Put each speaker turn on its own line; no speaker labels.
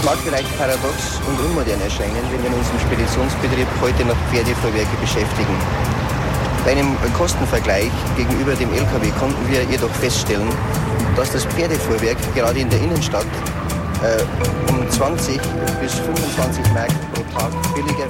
Es mag vielleicht paradox und unmodern erscheinen, wenn wir uns im Speditionsbetrieb heute noch Pferdefuhrwerke beschäftigen. Bei einem Kostenvergleich gegenüber dem LKW konnten wir jedoch feststellen, dass das Pferdefuhrwerk gerade in der Innenstadt um 20 bis 25 Mark pro Tag billiger